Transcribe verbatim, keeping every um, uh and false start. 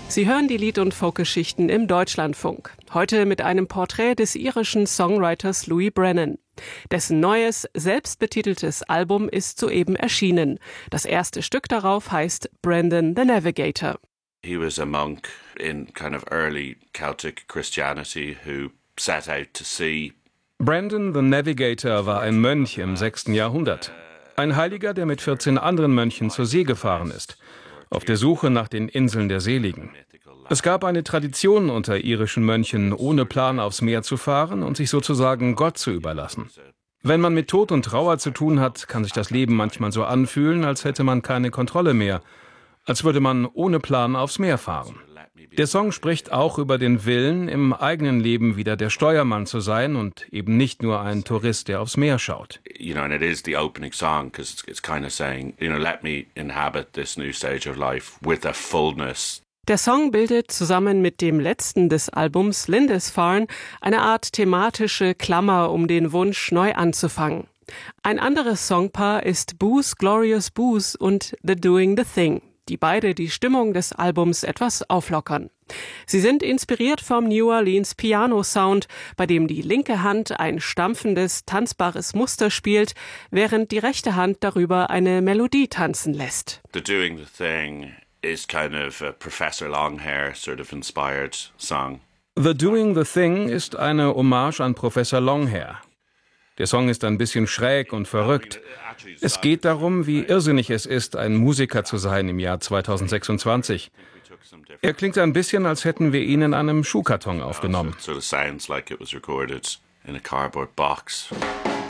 Sie hören die Lied- und Folkgeschichten im Deutschlandfunk. Heute mit einem Porträt des irischen Songwriters Louis Brennan. Dessen neues, selbstbetiteltes Album ist soeben erschienen. Das erste Stück darauf heißt Brendan the Navigator. He was a monk in kind of early Celtic Christianity who set out to sea. Brendan the Navigator war ein Mönch im sechsten Jahrhundert. Ein Heiliger, der mit vierzehn anderen Mönchen zur See gefahren ist, auf der Suche nach den Inseln der Seligen. Es gab eine Tradition unter irischen Mönchen, ohne Plan aufs Meer zu fahren und sich sozusagen Gott zu überlassen. Wenn man mit Tod und Trauer zu tun hat, kann sich das Leben manchmal so anfühlen, als hätte man keine Kontrolle mehr, als würde man ohne Plan aufs Meer fahren. Der Song spricht auch über den Willen, im eigenen Leben wieder der Steuermann zu sein und eben nicht nur ein Tourist, der aufs Meer schaut. You know, and it is the opening song because it's kind of saying, you know, let me inhabit this new stage of life with a fullness. Der Song bildet zusammen mit dem letzten des Albums Lindisfarne eine Art thematische Klammer um den Wunsch, neu anzufangen. Ein anderes Songpaar ist Booze, Glorious Booze und The Doing the Thing, die beide die Stimmung des Albums etwas auflockern. Sie sind inspiriert vom New Orleans Piano-Sound, bei dem die linke Hand ein stampfendes, tanzbares Muster spielt, während die rechte Hand darüber eine Melodie tanzen lässt. The Doing the Thing is kind of a Professor Longhair sort of inspired song. The Doing the Thing ist eine Hommage an Professor Longhair. Der Song ist ein bisschen schräg und verrückt. Es geht darum, wie irrsinnig es ist, ein Musiker zu sein im Jahr zweitausendsechsundzwanzig. Er klingt ein bisschen, als hätten wir ihn in einem Schuhkarton aufgenommen. So it sounds like it was recorded in a cardboard box.